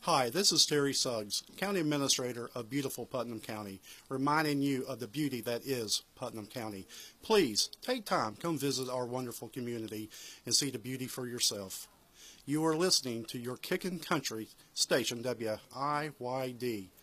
Hi, this is Terry Suggs, County Administrator of beautiful Putnam County, reminding you of the beauty that is Putnam County. Please, take time, come visit our wonderful community and see the beauty for yourself. You are listening to your Kickin' Country station, WIYD.